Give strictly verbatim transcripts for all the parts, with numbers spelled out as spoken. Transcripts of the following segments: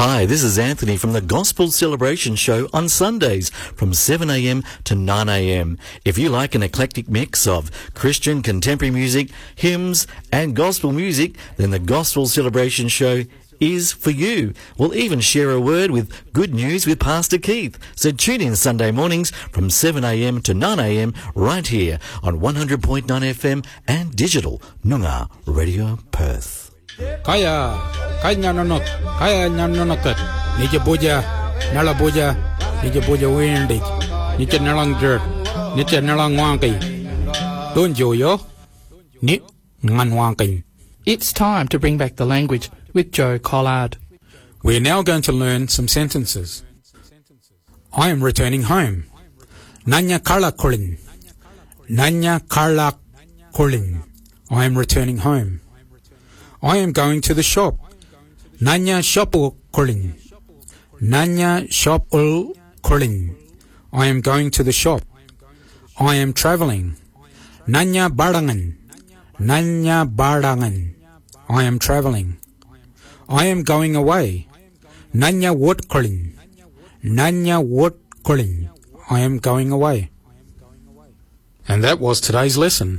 Hi, this is Anthony from the Gospel Celebration Show on Sundays from seven a.m. to nine a.m. If you like an eclectic mix of Christian contemporary music, hymns and gospel music, then the Gospel Celebration Show is for you. We'll even share a word with good news with Pastor Keith. So tune in Sunday mornings from seven a.m. to nine a.m. right here on one hundred point nine F M and digital Noongar Radio Perth. Kaya, kaya nyanonok, kaya nyanonokat, nije boja, nala boja, nije boja wendik, nije nalang jer, nije nalang wangkai. Don't you yo? Ni ngan wangkai. It's time to bring back the language with Joe Collard. We're now going to learn some sentences. I am returning home. Nanya kala kolin. Nanya kala kolin. I am returning home. I am going to the shop. Nanya shopul kolin. Nanya shopul kolin. I am going to the shop. I am travelling. Nanya barangan. Nanya barangan. I am travelling. I am going away. Nanya wot kolin. Nanya wot kolin. I am going away. And that was today's lesson.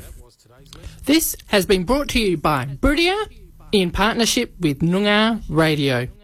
This has been brought to you by Brudia in partnership with Noongar Radio.